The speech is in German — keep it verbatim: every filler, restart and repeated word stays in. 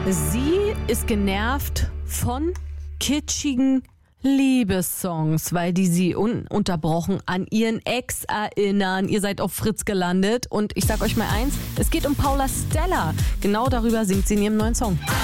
Sie ist genervt von kitschigen Liebessongs, weil die sie ununterbrochen an ihren Ex erinnern. Ihr seid auf Fritz gelandet und ich sag euch mal eins, es geht um Paula Stella. Genau darüber singt sie in ihrem neuen Song.